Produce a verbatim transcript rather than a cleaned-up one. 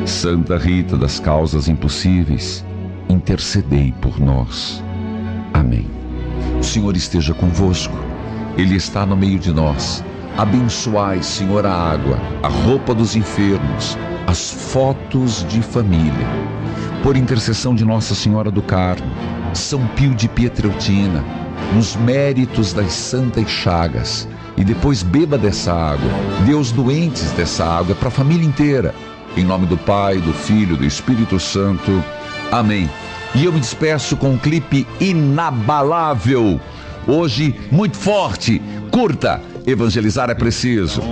Santa Rita das Causas Impossíveis, intercedei por nós. Amém. O Senhor esteja convosco, Ele está no meio de nós. Abençoai, Senhor, a água, a roupa dos enfermos, as fotos de família. Por intercessão de Nossa Senhora do Carmo, São Pio de Pietreutina, nos méritos das Santas Chagas, e depois beba dessa água. Dê aos doentes dessa água, para a família inteira. Em nome do Pai, do Filho e do Espírito Santo. Amém. E eu me despeço com um clipe inabalável. Hoje, muito forte. Curta. Evangelizar é preciso.